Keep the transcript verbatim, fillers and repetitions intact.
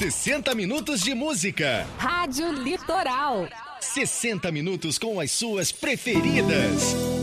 sessenta minutos de música. Rádio Litoral. sessenta minutos com as suas preferidas.